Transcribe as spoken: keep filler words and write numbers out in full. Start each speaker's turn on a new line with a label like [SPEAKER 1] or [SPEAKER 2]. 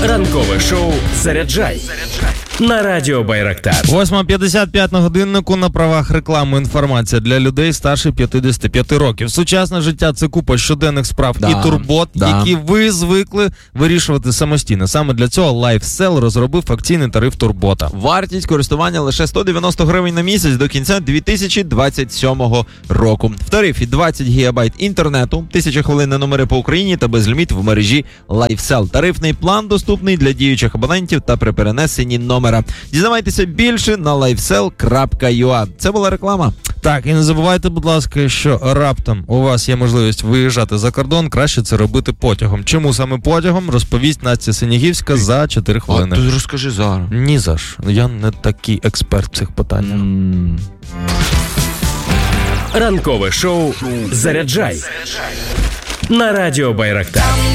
[SPEAKER 1] Ранкове шоу «Заряджай» на радіо Байрактар.
[SPEAKER 2] восьма п'ятдесят п'ять на годиннику. На правах реклами інформація для людей старше п'ятдесят п'ять років. Сучасне життя – це купа щоденних справ
[SPEAKER 3] да,
[SPEAKER 2] і турбот,
[SPEAKER 3] да.
[SPEAKER 2] які ви звикли вирішувати самостійно. Саме для цього LifeSell розробив акційний тариф Турбота.
[SPEAKER 3] Вартість користування лише сто дев'яносто гривень на місяць до кінця дві тисячі двадцять сьомого року. В тарифі двадцять гігабайт інтернету, тисяча хвилин на номери по Україні та безліміт в мережі LifeSell. Тарифний план доступний для діючих абонентів та при перенесенні номера. Дізнавайтеся більше на лайфсел крапка ю а. Це була реклама.
[SPEAKER 2] Так, і не забувайте, будь ласка, що раптом у вас є можливість виїжджати за кордон, краще це робити потягом. Чому саме потягом, розповість Настя Синігівська за чотири хвилини.
[SPEAKER 3] А ти розкажи зараз.
[SPEAKER 2] Ні за ж, я не такий експерт в цих питаннях.
[SPEAKER 3] Mm.
[SPEAKER 1] Ранкове шоу «Заряджай» на радіо Байрактар.